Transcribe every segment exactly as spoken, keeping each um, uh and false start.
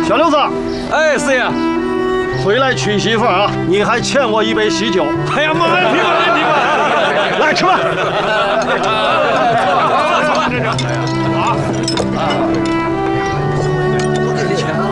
小六子， 哎，四爷， 回来娶媳妇儿啊，你还欠我一杯喜酒。 哎呀，没问题，没问题， 来吃饭。 我给你钱了。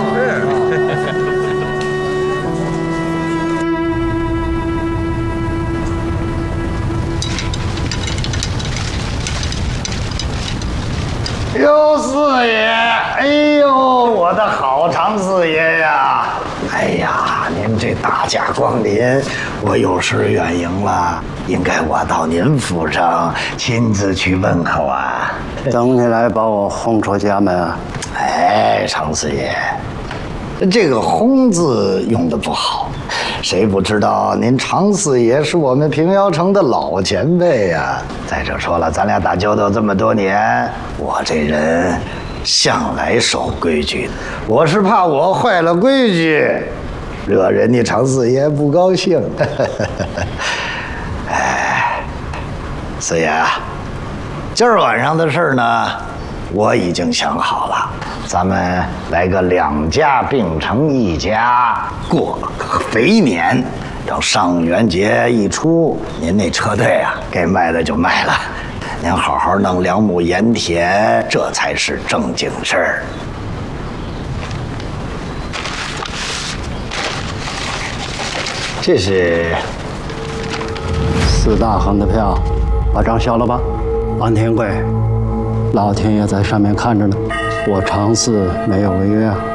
哟，四爷！哎呦，我的好常四爷呀！哎呀，您这大驾光临，我有失远迎了，应该我到您府上亲自去问候啊。 等你来把我轰出家门啊！ 哎，常四爷，这个“轰”字用的不好。谁不知道您常四爷是我们平遥城的老前辈呀？再者说了，咱俩打交道这么多年，我这人向来守规矩的，我是怕我坏了规矩，惹人家常四爷不高兴。哎，四爷，今儿晚上的事呢，我已经想好了。咱们来个两家并成一家，过个肥年。等上元节一出，您那车队啊，该卖的就卖了。您好好弄两亩盐田，这才是正经事儿。这是四大行的票，把账销了吧？安天贵，老天爷在上面看着呢。我常四没有违约啊。